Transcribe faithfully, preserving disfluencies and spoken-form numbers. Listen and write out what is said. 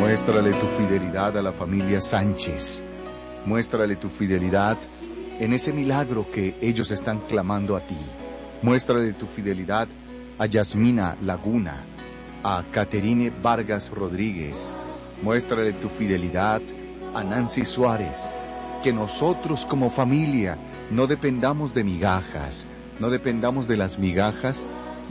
Muéstrale tu fidelidad a la familia Sánchez. Muéstrale tu fidelidad en ese milagro que ellos están clamando a ti. Muéstrale tu fidelidad a Yasmina Laguna, a Caterine Vargas Rodríguez. Muéstrale tu fidelidad a Nancy Suárez. Que nosotros como familia no dependamos de migajas, no dependamos de las migajas